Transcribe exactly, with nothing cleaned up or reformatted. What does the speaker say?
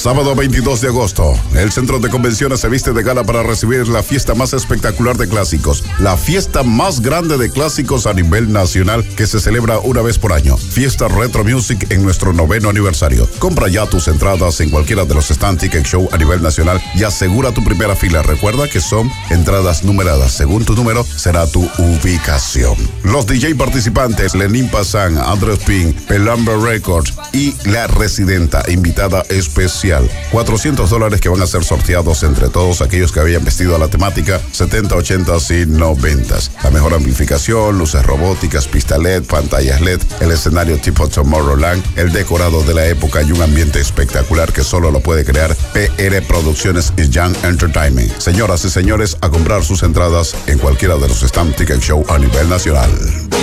Sábado veintidós de agosto, el Centro de Convenciones se viste de gala para recibir la fiesta más espectacular de clásicos, la fiesta más grande de clásicos a nivel nacional que se celebra una vez por año. Fiesta Retro Music en nuestro noveno aniversario. Compra ya tus entradas en cualquiera de los stand Ticket Show a nivel nacional y asegura tu primera fila. Recuerda que son entradas numeradas. Según tu número, será tu ubicación. Los D J participantes, Lenín Pazán, Andrés Pin, Pelamber Records y La Residenta, invitada especial. cuatrocientos dólares que van a ser sorteados entre todos aquellos que habían vestido a la temática setenta, ochenta y noventa. La mejor amplificación, luces robóticas, pista L E D, pantallas L E D, el escenario tipo Tomorrowland, el decorado de la época y un ambiente espectacular que solo lo puede crear P R Producciones y Young Entertainment. Señoras y señores, a comprar sus entradas en cualquiera de los stand Ticket Show a nivel nacional.